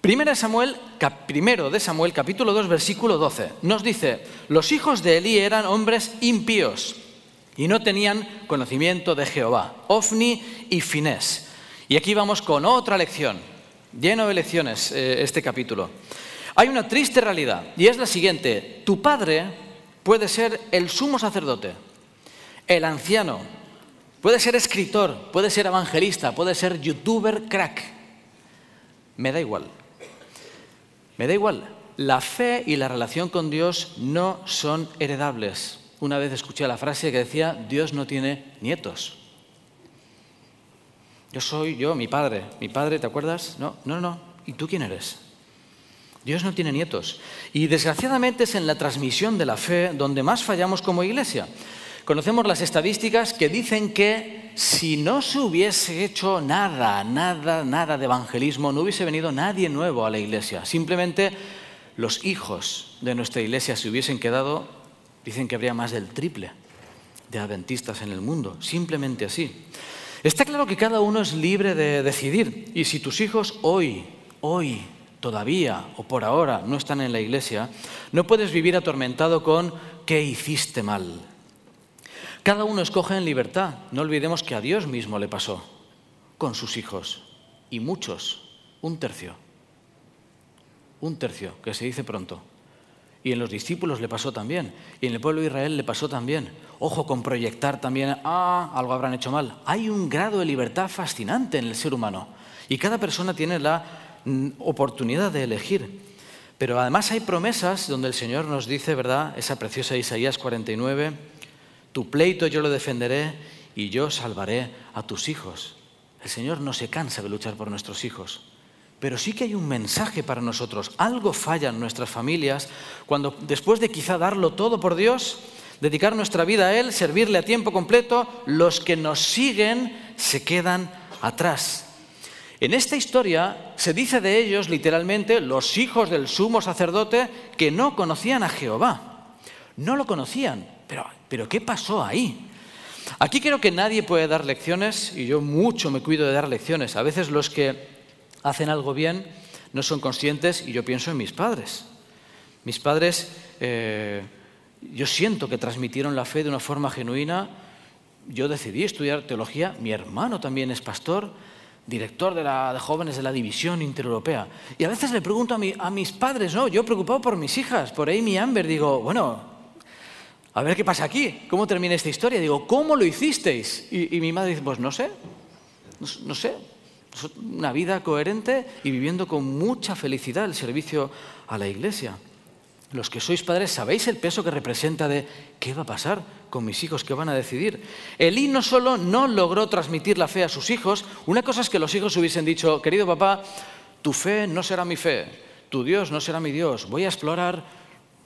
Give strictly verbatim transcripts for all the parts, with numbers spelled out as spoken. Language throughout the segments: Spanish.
Primero de Samuel, cap, primero de Samuel, capítulo dos, versículo doce, nos dice: los hijos de Elí eran hombres impíos y no tenían conocimiento de Jehová, Ofni y Finés. Y aquí vamos con otra lección, lleno de lecciones eh, este capítulo. Hay una triste realidad y es la siguiente: tu padre puede ser el sumo sacerdote, el anciano, puede ser escritor, puede ser evangelista, puede ser youtuber crack. Me da igual. Me da igual. La fe y la relación con Dios no son heredables. Una vez escuché la frase que decía: Dios no tiene nietos. Yo soy yo, mi padre. Mi padre, ¿te acuerdas? No, no, no. ¿Y tú quién eres? Dios no tiene nietos. Y desgraciadamente es en la transmisión de la fe donde más fallamos como iglesia. Conocemos las estadísticas que dicen que si no se hubiese hecho nada, nada, nada de evangelismo, no hubiese venido nadie nuevo a la iglesia. Simplemente los hijos de nuestra iglesia se hubiesen quedado, dicen que habría más del triple de adventistas en el mundo. Simplemente así. Está claro que cada uno es libre de decidir. Y si tus hijos hoy, hoy, todavía o por ahora no están en la iglesia, no puedes vivir atormentado con ¿qué hiciste mal? Cada uno escoge en libertad. No olvidemos que a Dios mismo le pasó con sus hijos. Y muchos, un tercio. Un tercio, que se dice pronto. Y en los discípulos le pasó también. Y en el pueblo de Israel le pasó también. Ojo con proyectar también, ah, algo habrán hecho mal. Hay un grado de libertad fascinante en el ser humano. Y cada persona tiene la mm, oportunidad de elegir. Pero además hay promesas donde el Señor nos dice, ¿verdad? Esa preciosa Isaías cuarenta y nueve... Tu pleito yo lo defenderé y yo salvaré a tus hijos. El Señor no se cansa de luchar por nuestros hijos. Pero sí que hay un mensaje para nosotros. Algo falla en nuestras familias cuando después de quizá darlo todo por Dios, dedicar nuestra vida a Él, servirle a tiempo completo, los que nos siguen se quedan atrás. En esta historia se dice de ellos literalmente los hijos del sumo sacerdote que no conocían a Jehová. No lo conocían. Pero, pero ¿qué pasó ahí? Aquí creo que nadie puede dar lecciones y yo mucho me cuido de dar lecciones. A veces los que hacen algo bien no son conscientes y yo pienso en mis padres. Mis padres, eh, yo siento que transmitieron la fe de una forma genuina. Yo decidí estudiar teología. Mi hermano también es pastor, director de, la, de jóvenes de la División Intereuropea. Y a veces le pregunto a, mi, a mis padres, no, yo preocupado por mis hijas, por Amy y Amber, digo, bueno... A ver qué pasa aquí, cómo termina esta historia. Digo, ¿cómo lo hicisteis? Y, y mi madre dice, pues no sé, no, no sé. Una vida coherente y viviendo con mucha felicidad el servicio a la iglesia. Los que sois padres sabéis el peso que representa de ¿qué va a pasar con mis hijos? ¿Qué van a decidir? Elí no solo no logró transmitir la fe a sus hijos, una cosa es que los hijos hubiesen dicho, querido papá, tu fe no será mi fe, tu Dios no será mi Dios, voy a explorar...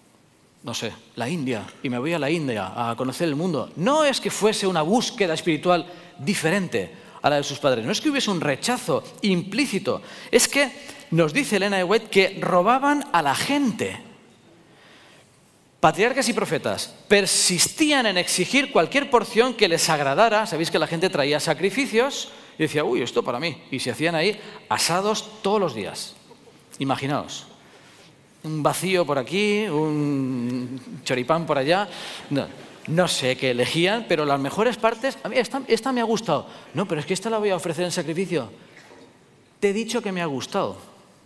no sé, la India, y me voy a la India a conocer el mundo. No es que fuese una búsqueda espiritual diferente a la de sus padres, no es que hubiese un rechazo implícito, es que nos dice Elena de White que robaban a la gente. Patriarcas y profetas persistían en exigir cualquier porción que les agradara. Sabéis que la gente traía sacrificios y decía, uy, esto para mí, y se hacían ahí asados todos los días. Imaginaos. Un vacío por aquí, un choripán por allá. No, no sé qué elegían, pero las mejores partes... A mí esta, esta me ha gustado. No, pero es que esta la voy a ofrecer en sacrificio. Te he dicho que me ha gustado.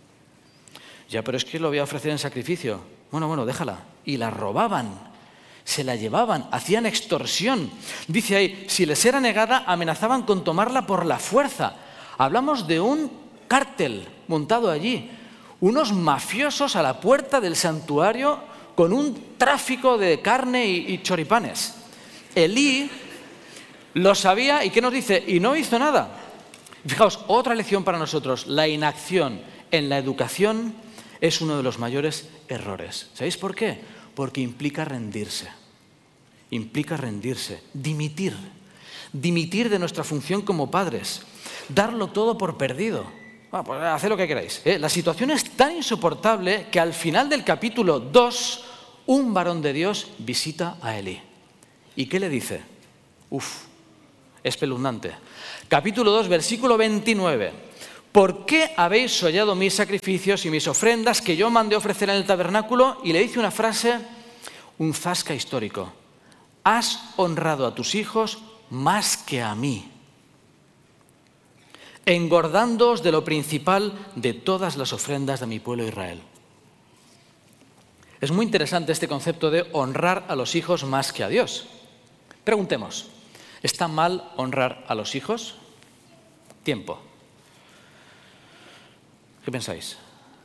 Ya, pero es que lo voy a ofrecer en sacrificio. Bueno, bueno, déjala. Y la robaban, se la llevaban, hacían extorsión. Dice ahí, si les era negada, amenazaban con tomarla por la fuerza. Hablamos de un cártel montado allí. Unos mafiosos a la puerta del santuario con un tráfico de carne y, y choripanes. Elí lo sabía y ¿qué nos dice? Y no hizo nada. Fijaos, otra lección para nosotros. La inacción en la educación es uno de los mayores errores. ¿Sabéis por qué? Porque implica rendirse. Implica rendirse, dimitir. Dimitir de nuestra función como padres. Darlo todo por perdido. Bueno, pues haced lo que queráis. ¿eh? La situación es tan insoportable que al final del capítulo dos, un varón de Dios visita a Elí. ¿Y qué le dice? Uf, espeluznante. Capítulo dos, versículo veintinueve. ¿por qué habéis hollado mis sacrificios y mis ofrendas que yo mandé ofrecer en el tabernáculo? Y le dice una frase, un zasca histórico. Has honrado a tus hijos más que a mí, engordándoos de lo principal de todas las ofrendas de mi pueblo Israel. Es muy interesante este concepto de honrar a los hijos más que a Dios. Preguntemos, ¿está mal honrar a los hijos? Tiempo. ¿Qué pensáis?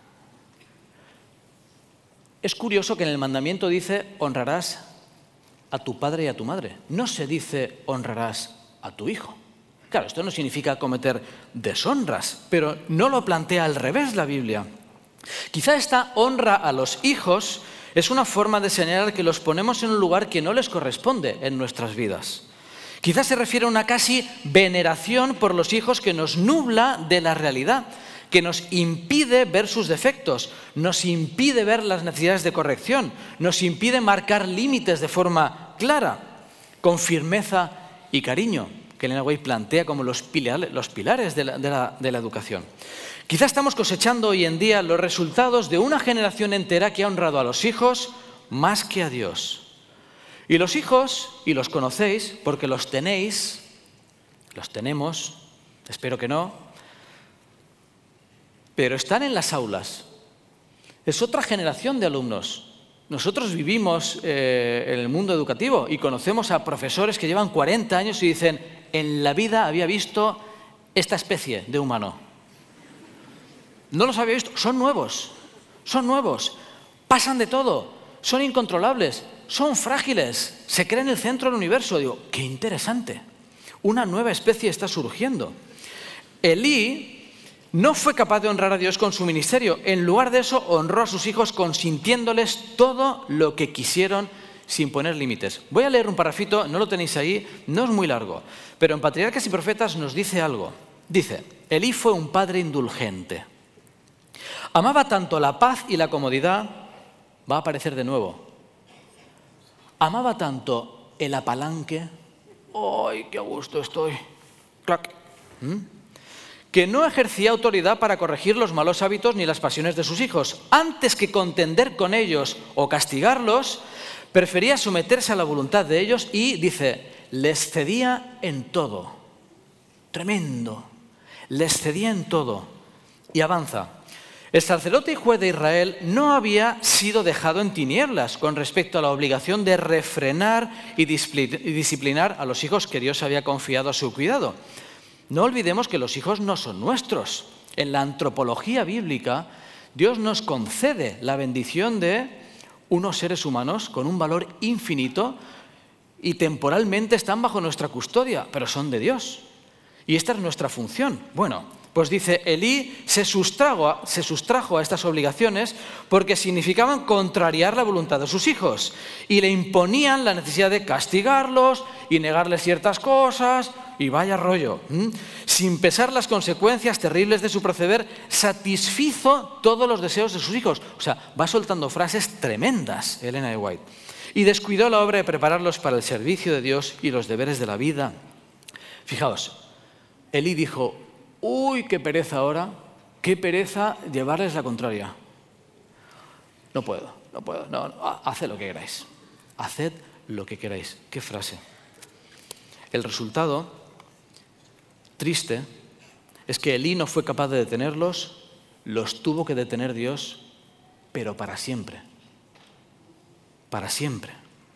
Es curioso que en el mandamiento dice honrarás a tu padre y a tu madre. No se dice honrarás a tu hijo. Claro, esto no significa cometer deshonras, pero no lo plantea al revés la Biblia. Quizá esta honra a los hijos es una forma de señalar que los ponemos en un lugar que no les corresponde en nuestras vidas. Quizá se refiere a una casi veneración por los hijos que nos nubla de la realidad, que nos impide ver sus defectos, nos impide ver las necesidades de corrección, nos impide marcar límites de forma clara, con firmeza y cariño, que Elena White plantea como los pilares, los pilares de, la, de, la, de la educación. Quizá estamos cosechando hoy en día los resultados de una generación entera que ha honrado a los hijos más que a Dios. Y los hijos, y los conocéis porque los tenéis, los tenemos, espero que no, pero están en las aulas. Es otra generación de alumnos. Nosotros vivimos eh, en el mundo educativo y conocemos a profesores que llevan cuarenta años y dicen, en la vida había visto esta especie de humano. No los había visto, son nuevos, son nuevos, pasan de todo, son incontrolables, son frágiles, se creen el centro del universo. Digo, qué interesante, una nueva especie está surgiendo. Elí no fue capaz de honrar a Dios con su ministerio. En lugar de eso, honró a sus hijos consintiéndoles todo lo que quisieron sin poner límites. Voy a leer un parrafito, no lo tenéis ahí, no es muy largo, pero en Patriarcas y Profetas nos dice algo. Dice, Elí fue un padre indulgente. Amaba tanto la paz y la comodidad, va a aparecer de nuevo. Amaba tanto el apalanque, ¡ay, qué a gusto estoy! ¡Clac! ¿Mm? Que no ejercía autoridad para corregir los malos hábitos ni las pasiones de sus hijos. Antes que contender con ellos o castigarlos, prefería someterse a la voluntad de ellos y, dice, les cedía en todo. Tremendo. Les cedía en todo. Y avanza. El sacerdote y juez de Israel no había sido dejado en tinieblas con respecto a la obligación de refrenar y disciplinar a los hijos que Dios había confiado a su cuidado. No olvidemos que los hijos no son nuestros. En la antropología bíblica, Dios nos concede la bendición de unos seres humanos con un valor infinito y temporalmente están bajo nuestra custodia, pero son de Dios. Y esta es nuestra función. Bueno, pues dice, Elí se sustrajo, se sustrajo a estas obligaciones porque significaban contrariar la voluntad de sus hijos y le imponían la necesidad de castigarlos y negarles ciertas cosas y vaya rollo. ¿Mm? Sin pesar las consecuencias terribles de su proceder, satisfizo todos los deseos de sus hijos. O sea, va soltando frases tremendas, Elena de White. Y descuidó la obra de prepararlos para el servicio de Dios y los deberes de la vida. Fijaos, Elí dijo, uy, qué pereza ahora, qué pereza llevarles la contraria. No puedo, no puedo, no, no, haced lo que queráis, haced lo que queráis. Qué frase. El resultado, triste, es que Elí no fue capaz de detenerlos, los tuvo que detener Dios, pero para siempre, para siempre.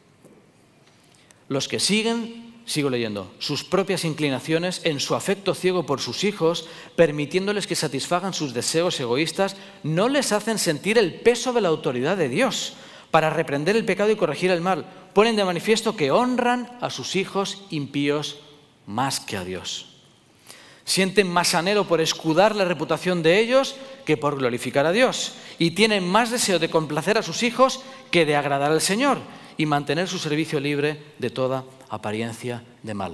Los que siguen... Sigo leyendo. Sus propias inclinaciones, en su afecto ciego por sus hijos, permitiéndoles que satisfagan sus deseos egoístas, no les hacen sentir el peso de la autoridad de Dios para reprender el pecado y corregir el mal. Ponen de manifiesto que honran a sus hijos impíos más que a Dios. Sienten más anhelo por escudar la reputación de ellos que por glorificar a Dios. Y tienen más deseo de complacer a sus hijos que de agradar al Señor y mantener su servicio libre de toda apariencia de mal.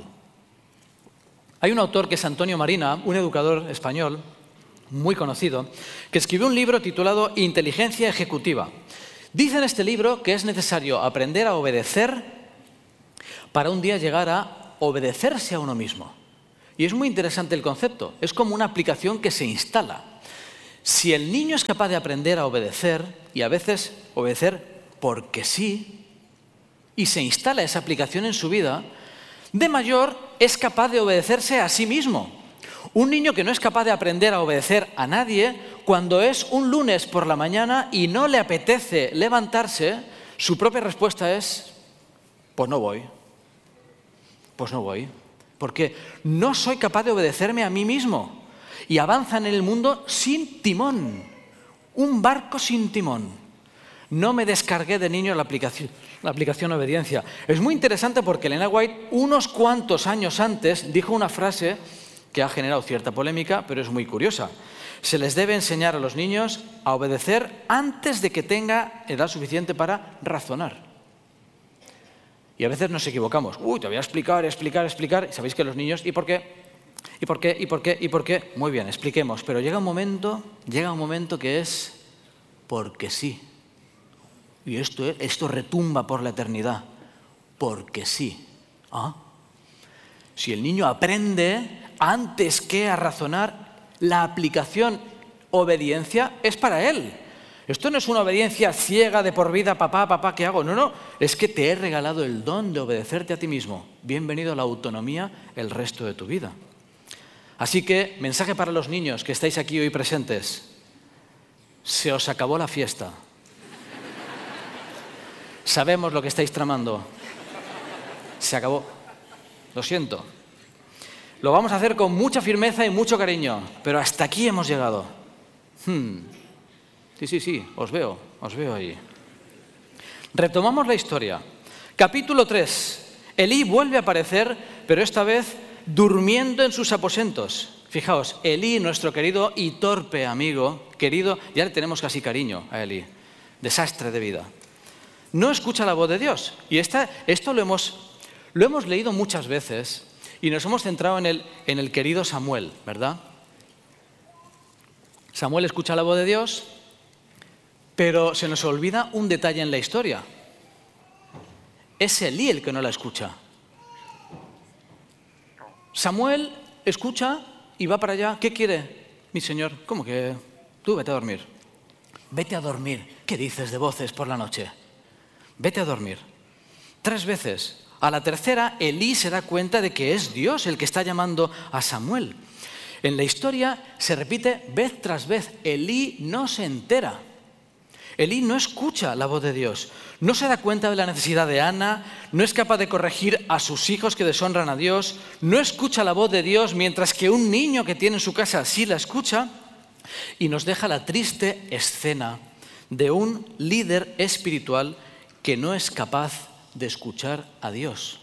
Hay un autor que es Antonio Marina, un educador español muy conocido, que escribió un libro titulado Inteligencia Ejecutiva. Dice en este libro que es necesario aprender a obedecer para un día llegar a obedecerse a uno mismo. Y es muy interesante el concepto. Es como una aplicación que se instala. Si el niño es capaz de aprender a obedecer, y a veces obedecer porque sí, y se instala esa aplicación en su vida, de mayor es capaz de obedecerse a sí mismo. Un niño que no es capaz de aprender a obedecer a nadie, cuando es un lunes por la mañana y no le apetece levantarse, su propia respuesta es, pues no voy, pues no voy, porque no soy capaz de obedecerme a mí mismo. Y avanza en el mundo sin timón, un barco sin timón. No me descargué de niño la aplicación, la aplicación obediencia. Es muy interesante porque Elena White, unos cuantos años antes, dijo una frase que ha generado cierta polémica, pero es muy curiosa. Se les debe enseñar a los niños a obedecer antes de que tenga edad suficiente para razonar. Y a veces nos equivocamos. Uy, te voy a explicar, explicar, explicar. Y sabéis que los niños, ¿y por qué? ¿Y por qué? ¿Y por qué? ¿Y por qué? Muy bien, expliquemos. Pero llega un momento, llega un momento que es porque sí. Y esto, esto retumba por la eternidad. Porque sí. ¿Ah? Si el niño aprende antes que a razonar, la aplicación obediencia es para él. Esto no es una obediencia ciega de por vida, papá, papá, ¿qué hago? No, no, es que te he regalado el don de obedecerte a ti mismo. Bienvenido a la autonomía el resto de tu vida. Así que, mensaje para los niños que estáis aquí hoy presentes. Se os acabó la fiesta. Sabemos lo que estáis tramando. Se acabó. Lo siento. Lo vamos a hacer con mucha firmeza y mucho cariño, pero hasta aquí hemos llegado. Hmm. Sí, sí, sí, os veo, os veo ahí. Retomamos la historia. Capítulo tres. Elí vuelve a aparecer, pero esta vez durmiendo en sus aposentos. Fijaos, Elí, nuestro querido y torpe amigo, querido, ya le tenemos casi cariño a Elí, desastre de vida. No escucha la voz de Dios. Y esta, esto lo hemos, lo hemos leído muchas veces y nos hemos centrado en el, en el querido Samuel, ¿verdad? Samuel escucha la voz de Dios, pero se nos olvida un detalle en la historia. Es Elí el que no la escucha. Samuel escucha y va para allá. ¿Qué quiere, mi señor? ¿Cómo que? Tú vete a dormir. Vete a dormir. ¿Qué dices de voces por la noche? Vete a dormir. Tres veces. A la tercera, Elí se da cuenta de que es Dios el que está llamando a Samuel. En la historia se repite vez tras vez. Elí no se entera. Elí no escucha la voz de Dios, no se da cuenta de la necesidad de Ana, no es capaz de corregir a sus hijos que deshonran a Dios, no escucha la voz de Dios mientras que un niño que tiene en su casa sí la escucha, y nos deja la triste escena de un líder espiritual que no es capaz de escuchar a Dios.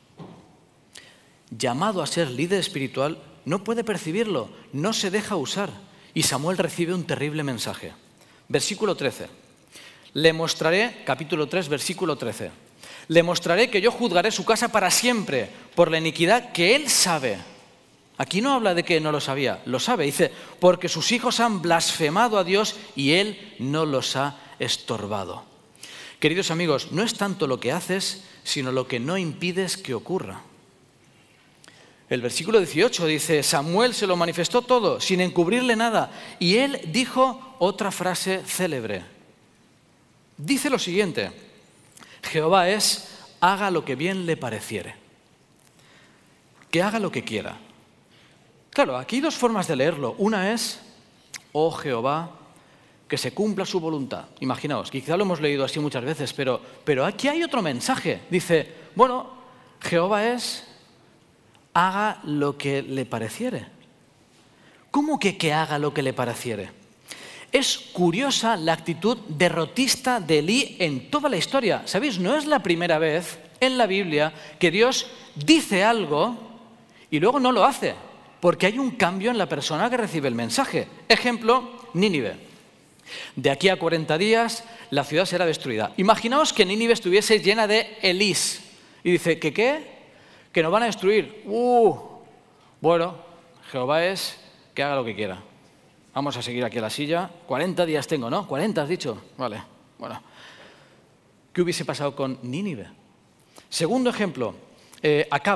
Llamado a ser líder espiritual, no puede percibirlo, no se deja usar, y Samuel recibe un terrible mensaje. Versículo trece. Le mostraré, capítulo tres, versículo trece. Le mostraré que yo juzgaré su casa para siempre por la iniquidad que él sabe. Aquí no habla de que no lo sabía, lo sabe. Dice, porque sus hijos han blasfemado a Dios y él no los ha estorbado. Queridos amigos, no es tanto lo que haces, sino lo que no impides que ocurra. El versículo dieciocho dice, Samuel se lo manifestó todo, sin encubrirle nada, y él dijo otra frase célebre. Dice lo siguiente, Jehová es, haga lo que bien le pareciere. Que haga lo que quiera. Claro, aquí hay dos formas de leerlo. Una es, oh Jehová, que se cumpla su voluntad. Imaginaos, quizá lo hemos leído así muchas veces, pero, pero aquí hay otro mensaje. Dice, bueno, Jehová es... haga lo que le pareciere. ¿Cómo que que haga lo que le pareciere? Es curiosa la actitud derrotista de Elí en toda la historia. ¿Sabéis? No es la primera vez en la Biblia que Dios dice algo y luego no lo hace, porque hay un cambio en la persona que recibe el mensaje. Ejemplo, Nínive. De aquí a cuarenta días la ciudad será destruida. Imaginaos que Nínive estuviese llena de Elís. Y dice, ¿qué qué? Que nos van a destruir. Uh, bueno, Jehová es que haga lo que quiera. Vamos a seguir aquí a la silla. cuarenta días tengo, ¿no? cuarenta has dicho. Vale, bueno. ¿Qué hubiese pasado con Nínive? Segundo ejemplo, eh, Acab.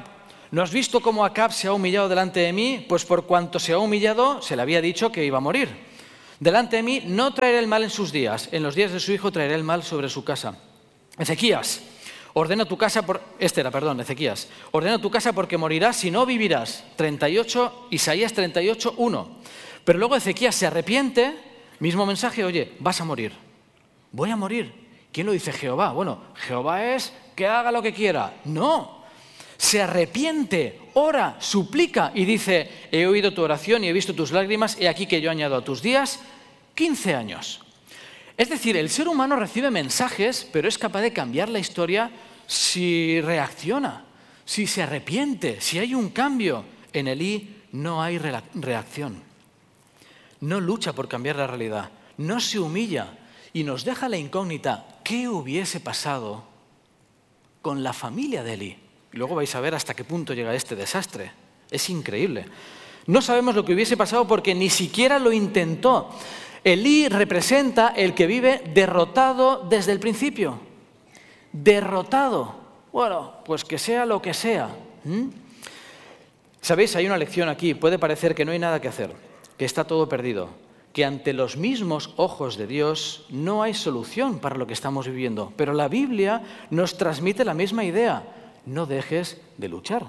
¿No has visto cómo Acab se ha humillado delante de mí? Pues por cuanto se ha humillado, se le había dicho que iba a morir. Delante de mí no traeré el mal en sus días, en los días de su hijo traeré el mal sobre su casa. Ezequías, ordena tu casa por... Este era, perdón, Ezequías. Ordena tu casa porque morirás si no vivirás. treinta y ocho, Isaías treinta y ocho, uno. Pero luego Ezequías se arrepiente, mismo mensaje, oye, vas a morir. Voy a morir. ¿Quién lo dice? Jehová. Bueno, Jehová es que haga lo que quiera. No. Se arrepiente, ora, suplica y dice, he oído tu oración y he visto tus lágrimas, he aquí que yo añado a tus días quince años. Es decir, el ser humano recibe mensajes, pero es capaz de cambiar la historia si reacciona, si se arrepiente, si hay un cambio. En Elí no hay reacción. No lucha por cambiar la realidad, no se humilla y nos deja la incógnita, ¿qué hubiese pasado con la familia de Elí? Y luego vais a ver hasta qué punto llega este desastre. Es increíble. No sabemos lo que hubiese pasado porque ni siquiera lo intentó. Elí representa el que vive derrotado desde el principio. Derrotado. Bueno, pues que sea lo que sea. ¿Mm? ¿Sabéis? Hay una lección aquí. Puede parecer que no hay nada que hacer, que está todo perdido, que ante los mismos ojos de Dios no hay solución para lo que estamos viviendo. Pero la Biblia nos transmite la misma idea. No dejes de luchar.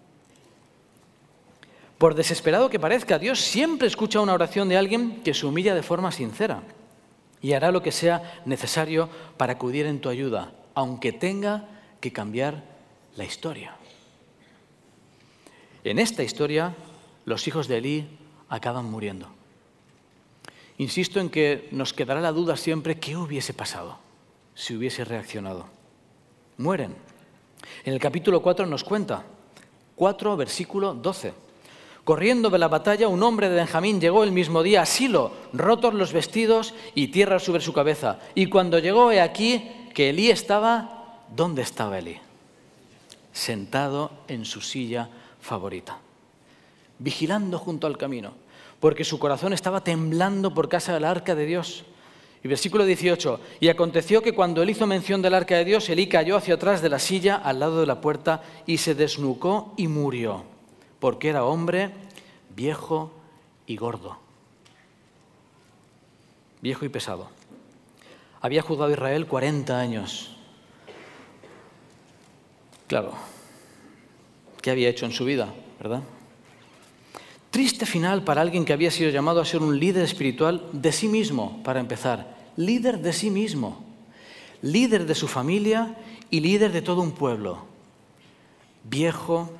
Por desesperado que parezca, Dios siempre escucha una oración de alguien que se humilla de forma sincera y hará lo que sea necesario para acudir en tu ayuda, aunque tenga que cambiar la historia. En esta historia, los hijos de Elí acaban muriendo. Insisto en que nos quedará la duda siempre qué hubiese pasado si hubiese reaccionado. Mueren. En el capítulo cuatro nos cuenta, cuatro, versículo doce. Corriendo de la batalla, un hombre de Benjamín llegó el mismo día a Silo, rotos los vestidos y tierra sobre su cabeza. Y cuando llegó, he aquí que Elí estaba... ¿Dónde estaba Elí? Sentado en su silla favorita, vigilando junto al camino, porque su corazón estaba temblando por causa del arca de Dios. Y versículo dieciocho, y aconteció que cuando él hizo mención del arca de Dios, Elí cayó hacia atrás de la silla al lado de la puerta y se desnucó y murió, porque era hombre viejo y gordo, viejo y pesado. Había juzgado a Israel cuarenta años. Claro, ¿qué había hecho en su vida, verdad? Triste final para alguien que había sido llamado a ser un líder espiritual de sí mismo, para empezar. Líder de sí mismo, líder de su familia y líder de todo un pueblo. Viejo,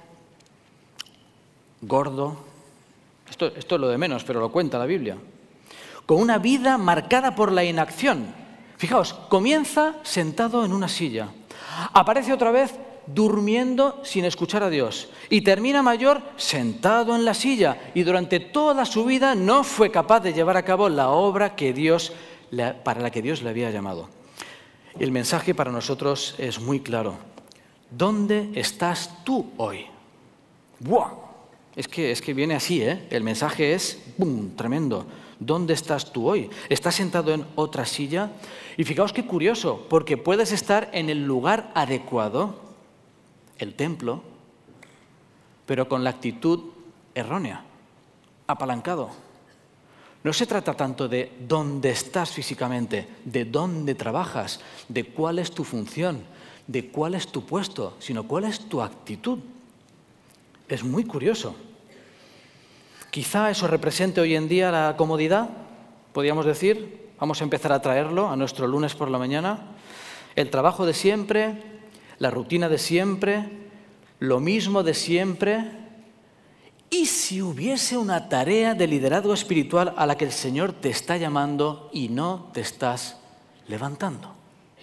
gordo, esto, esto es lo de menos, pero lo cuenta la Biblia. Con una vida marcada por la inacción. Fijaos, comienza sentado en una silla, aparece otra vez durmiendo sin escuchar a Dios y termina mayor sentado en la silla y durante toda su vida no fue capaz de llevar a cabo la obra que Dios, para la que Dios le había llamado. El mensaje para nosotros es muy claro. ¿Dónde estás tú hoy? ¡Buah! Es que, es que viene así, ¿eh? El mensaje es ¡bum! Tremendo. ¿Dónde estás tú hoy? ¿Estás sentado en otra silla? Y fijaos qué curioso, porque puedes estar en el lugar adecuado, el templo, pero con la actitud errónea, apalancado. No se trata tanto de dónde estás físicamente, de dónde trabajas, de cuál es tu función, de cuál es tu puesto, sino cuál es tu actitud. Es muy curioso. Quizá eso represente hoy en día la comodidad, podríamos decir. Vamos a empezar a traerlo a nuestro lunes por la mañana. El trabajo de siempre, la rutina de siempre, lo mismo de siempre. ¿Y si hubiese una tarea de liderazgo espiritual a la que el Señor te está llamando y no te estás levantando?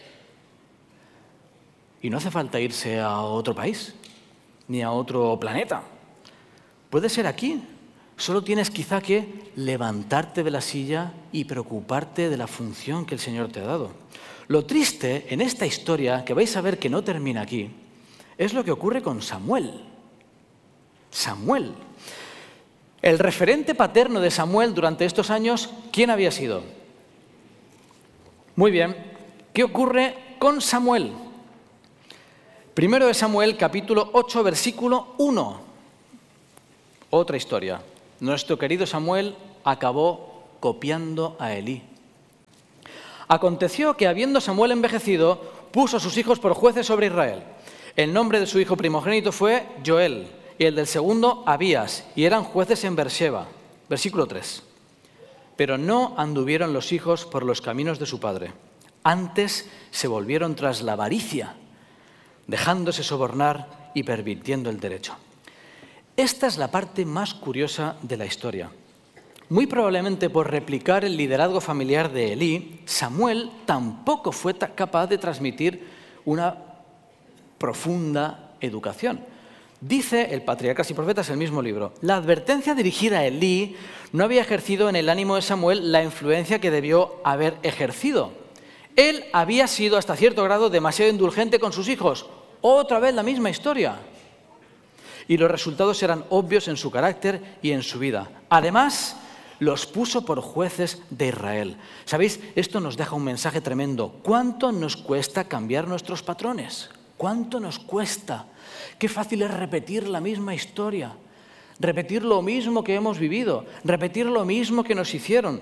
Y no hace falta irse a otro país, ni a otro planeta. Puede ser aquí. Solo tienes quizá que levantarte de la silla y preocuparte de la función que el Señor te ha dado. Lo triste en esta historia, que vais a ver que no termina aquí, es lo que ocurre con Samuel. Samuel. El referente paterno de Samuel durante estos años, ¿quién había sido? Muy bien. ¿Qué ocurre con Samuel? Primero de Samuel, capítulo ocho, versículo uno. Otra historia. Nuestro querido Samuel acabó copiando a Elí. Aconteció que, habiendo Samuel envejecido, puso a sus hijos por jueces sobre Israel. El nombre de su hijo primogénito fue Joel, y el del segundo Abías, y eran jueces en Beerseba. Versículo tres. Pero no anduvieron los hijos por los caminos de su padre. Antes se volvieron tras la avaricia, dejándose sobornar y pervirtiendo el derecho. Esta es la parte más curiosa de la historia. Muy probablemente por replicar el liderazgo familiar de Elí, Samuel tampoco fue capaz de transmitir una profunda educación. Dice el Patriarcas y Profetas, el mismo libro, la advertencia dirigida a Elí no había ejercido en el ánimo de Samuel la influencia que debió haber ejercido. Él había sido hasta cierto grado demasiado indulgente con sus hijos. Otra vez la misma historia. Y los resultados eran obvios en su carácter y en su vida. Además, los puso por jueces de Israel. ¿Sabéis? Esto nos deja un mensaje tremendo. ¿Cuánto nos cuesta cambiar nuestros patrones? ¿Cuánto nos cuesta? Qué fácil es repetir la misma historia, repetir lo mismo que hemos vivido, repetir lo mismo que nos hicieron.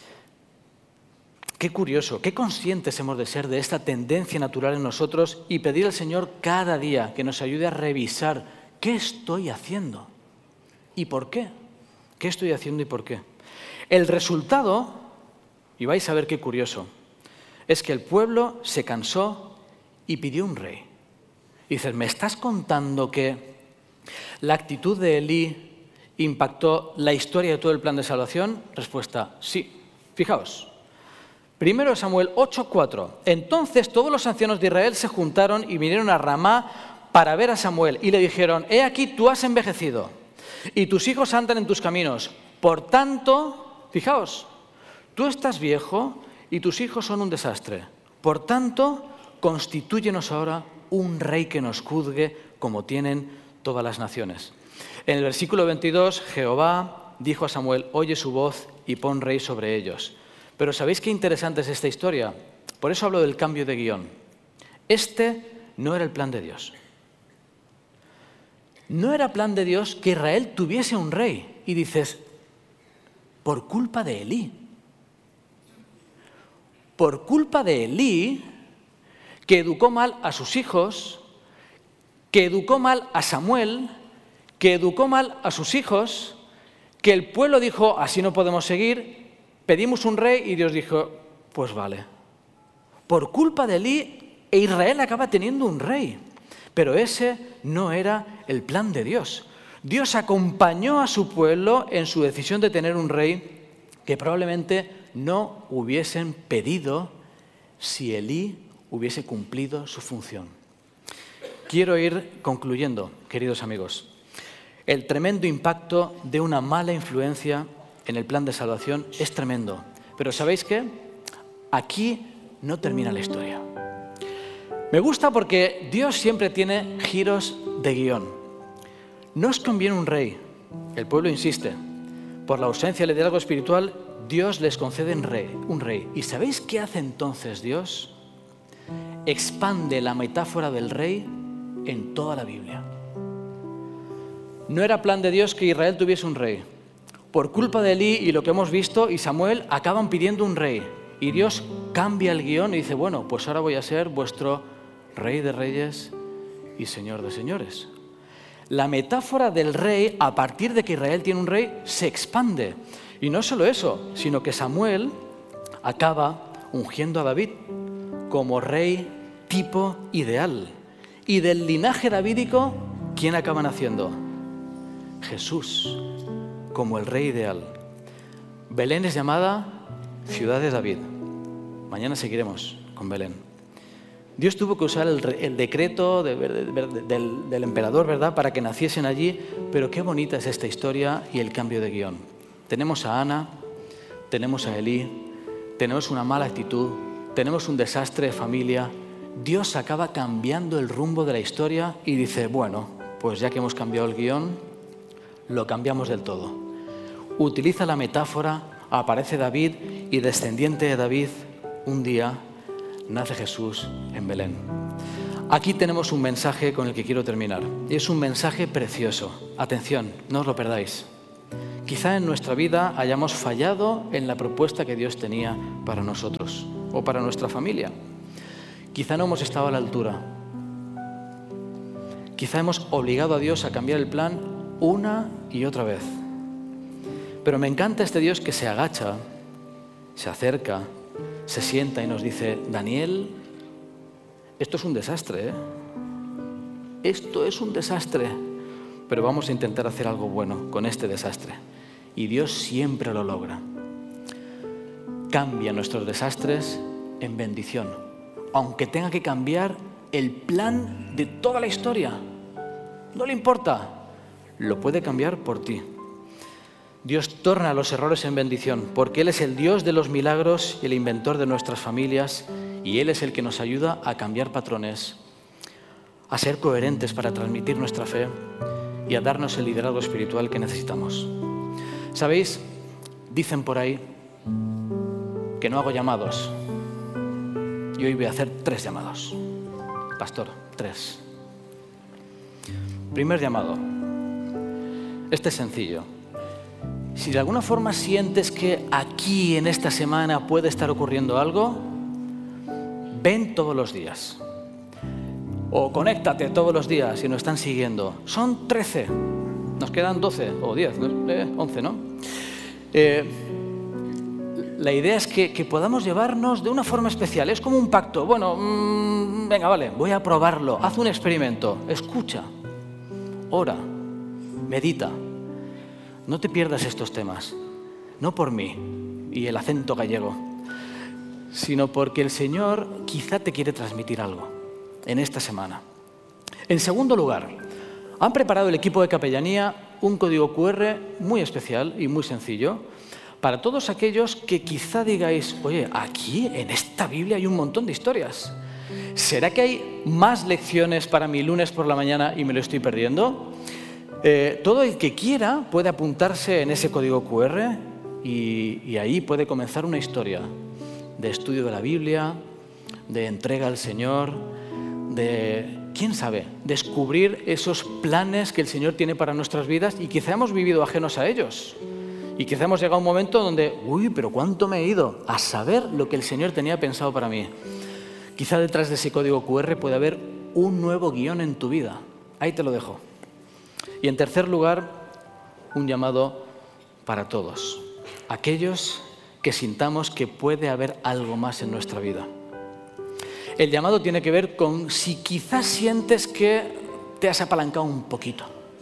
Qué curioso, qué conscientes hemos de ser de esta tendencia natural en nosotros y pedir al Señor cada día que nos ayude a revisar qué estoy haciendo y por qué. ¿Qué estoy haciendo y por qué? El resultado, y vais a ver qué curioso, es que el pueblo se cansó y pidió un rey. Y dices, ¿me estás contando que la actitud de Elí impactó la historia de todo el plan de salvación? Respuesta, sí. Fijaos. Primero Samuel ocho, cuatro. Entonces todos los ancianos de Israel se juntaron y vinieron a Ramá para ver a Samuel. Y le dijeron, he aquí tú has envejecido y tus hijos andan en tus caminos. Por tanto, fijaos, tú estás viejo y tus hijos son un desastre. Por tanto, constitúyenos ahora un rey que nos juzgue como tienen todas las naciones. En el versículo veintidós, Jehová dijo a Samuel, oye su voz y pon rey sobre ellos. Pero ¿sabéis qué interesante es esta historia? Por eso hablo del cambio de guión. Este no era el plan de Dios. No era plan de Dios que Israel tuviese un rey. Y dices, por culpa de Elí. Por culpa de Elí, que educó mal a sus hijos, que educó mal a Samuel, que educó mal a sus hijos, que el pueblo dijo, así no podemos seguir, pedimos un rey y Dios dijo, pues vale. Por culpa de Elí, Israel acaba teniendo un rey, pero ese no era el plan de Dios. Dios acompañó a su pueblo en su decisión de tener un rey que probablemente no hubiesen pedido si Elí hubiese cumplido su función. Quiero ir concluyendo, queridos amigos. El tremendo impacto de una mala influencia en el plan de salvación es tremendo. Pero ¿sabéis qué? Aquí no termina la historia. Me gusta porque Dios siempre tiene giros de guión. No os conviene un rey. El pueblo insiste. Por la ausencia de liderazgo espiritual, Dios les concede un rey, un rey. ¿Y sabéis qué hace entonces Dios? Expande la metáfora del rey en toda la Biblia. No era plan de Dios que Israel tuviese un rey. Por culpa de Elí y lo que hemos visto, y Samuel acaban pidiendo un rey. Y Dios cambia el guión y dice, bueno, pues ahora voy a ser vuestro rey de reyes y señor de señores. La metáfora del rey, a partir de que Israel tiene un rey, se expande. Y no solo eso, sino que Samuel acaba ungiendo a David como rey tipo ideal. Y del linaje davídico, ¿quién acaba naciendo? Jesús, como el rey ideal. Belén es llamada ciudad de David. Mañana seguiremos con Belén. Dios tuvo que usar el, el decreto de, de, de, del, del emperador, ¿verdad?, para que naciesen allí, pero qué bonita es esta historia y el cambio de guión. Tenemos a Ana, tenemos a Elí, tenemos una mala actitud, tenemos un desastre de familia. Dios acaba cambiando el rumbo de la historia y dice, bueno, pues ya que hemos cambiado el guión, lo cambiamos del todo. Utiliza la metáfora, aparece David y descendiente de David, un día nace Jesús en Belén. Aquí tenemos un mensaje con el que quiero terminar. Y es un mensaje precioso. Atención, no os lo perdáis. Quizá en nuestra vida hayamos fallado en la propuesta que Dios tenía para nosotros o para nuestra familia. Quizá no hemos estado a la altura. Quizá hemos obligado a Dios a cambiar el plan una y otra vez. Pero me encanta este Dios que se agacha, se acerca, se sienta y nos dice: Daniel, esto es un desastre, ¿eh? Esto es un desastre, pero vamos a intentar hacer algo bueno con este desastre. Y Dios siempre lo logra. Cambia nuestros desastres en bendición, aunque tenga que cambiar el plan de toda la historia. No le importa, lo puede cambiar por ti. Dios torna los errores en bendición, porque Él es el Dios de los milagros y el inventor de nuestras familias, y Él es el que nos ayuda a cambiar patrones, a ser coherentes para transmitir nuestra fe y a darnos el liderazgo espiritual que necesitamos. ¿Sabéis? Dicen por ahí que no hago llamados. Y hoy voy a hacer tres llamados. Pastor, tres. Primer llamado. Este es sencillo. Si de alguna forma sientes que aquí en esta semana puede estar ocurriendo algo, ven todos los días. O conéctate todos los días si nos están siguiendo. Son trece. Nos quedan doce o diez, eh, once, ¿no? Eh, la idea es que, que podamos llevarnos de una forma especial. Es como un pacto. Bueno, mmm, venga, vale, voy a probarlo. Haz un experimento. Escucha. Ora. Medita. No te pierdas estos temas. No por mí y el acento gallego, sino porque el Señor quizá te quiere transmitir algo en esta semana. En segundo lugar, han preparado el equipo de capellanía un código cu erre muy especial y muy sencillo para todos aquellos que quizá digáis: oye, aquí en esta Biblia hay un montón de historias. ¿Será que hay más lecciones para mi lunes por la mañana y me lo estoy perdiendo? Eh, todo el que quiera puede apuntarse en ese código cu erre y, y ahí puede comenzar una historia de estudio de la Biblia, de entrega al Señor, de, quién sabe, descubrir esos planes que el Señor tiene para nuestras vidas y quizá hemos vivido ajenos a ellos. Y quizá hemos llegado a un momento donde, uy, pero cuánto me he ido a saber lo que el Señor tenía pensado para mí. Quizá detrás de ese código cu erre puede haber un nuevo guión en tu vida. Ahí te lo dejo. Y en tercer lugar, un llamado para todos. Aquellos que sintamos que puede haber algo más en nuestra vida. El llamado tiene que ver con si quizás sientes que te has apalancado un poquito.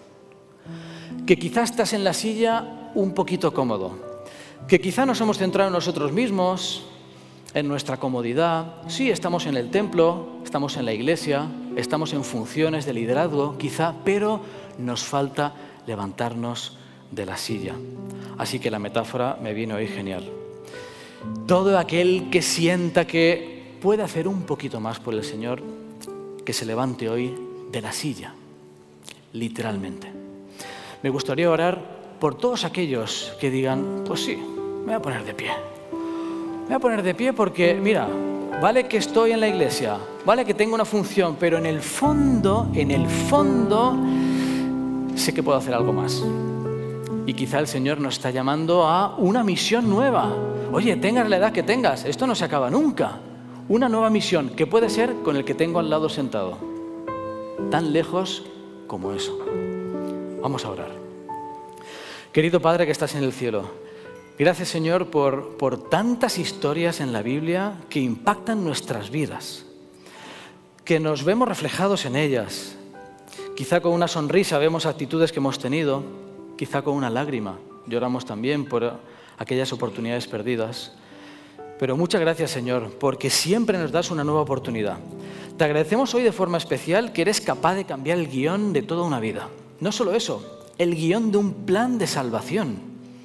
Que quizás estás en la silla un poquito cómodo. Que quizás nos hemos centrado en nosotros mismos, en nuestra comodidad. Sí, estamos en el templo, estamos en la iglesia, estamos en funciones de liderazgo, quizá, pero nos falta levantarnos de la silla. Así que la metáfora me viene hoy genial. Todo aquel que sienta que puede hacer un poquito más por el Señor, que se levante hoy de la silla, literalmente. Me gustaría orar por todos aquellos que digan: pues sí, me voy a poner de pie. Me voy a poner de pie porque, mira, vale que estoy en la iglesia, vale que tengo una función, pero en el fondo, en el fondo, sé que puedo hacer algo más. Y quizá el Señor nos está llamando a una misión nueva. Oye, tengas la edad que tengas, esto no se acaba nunca. Una nueva misión que puede ser con el que tengo al lado sentado. Tan lejos como eso. Vamos a orar. Querido Padre que estás en el cielo, gracias, Señor, por, por tantas historias en la Biblia que impactan nuestras vidas, que nos vemos reflejados en ellas. Quizá con una sonrisa vemos actitudes que hemos tenido, quizá con una lágrima lloramos también por aquellas oportunidades perdidas. Pero muchas gracias, Señor, porque siempre nos das una nueva oportunidad. Te agradecemos hoy de forma especial que eres capaz de cambiar el guión de toda una vida. No solo eso, el guión de un plan de salvación.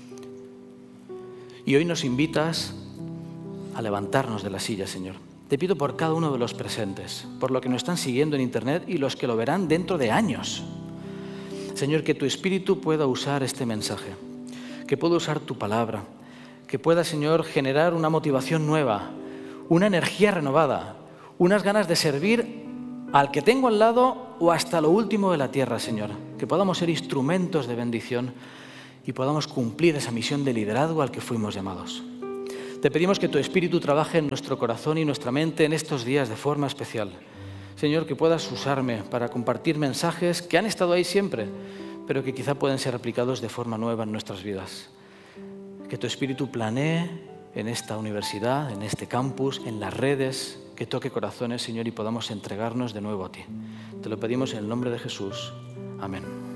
Y hoy nos invitas a levantarnos de la silla, Señor. Te pido por cada uno de los presentes, por los que nos están siguiendo en internet y los que lo verán dentro de años. Señor, que tu Espíritu pueda usar este mensaje, que pueda usar tu palabra, que pueda, Señor, generar una motivación nueva, una energía renovada, unas ganas de servir al que tengo al lado o hasta lo último de la tierra, Señor. Que podamos ser instrumentos de bendición y podamos cumplir esa misión de liderazgo al que fuimos llamados. Te pedimos que tu Espíritu trabaje en nuestro corazón y nuestra mente en estos días de forma especial. Señor, que puedas usarme para compartir mensajes que han estado ahí siempre, pero que quizá pueden ser aplicados de forma nueva en nuestras vidas. Que tu Espíritu planee en esta universidad, en este campus, en las redes, que toque corazones, Señor, y podamos entregarnos de nuevo a ti. Te lo pedimos en el nombre de Jesús. Amén.